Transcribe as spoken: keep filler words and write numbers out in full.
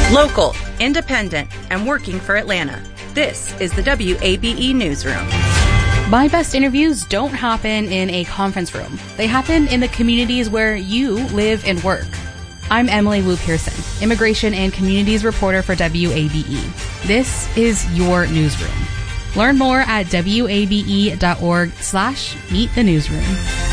Local, independent, and working for Atlanta. This is the W A B E Newsroom. My best interviews don't happen in a conference room. They happen in the communities where you live and work. I'm Emily Wu Pearson, Immigration and Communities Reporter for W A B E. This is your newsroom. Learn more at W A B E dot org slash meet the newsroom.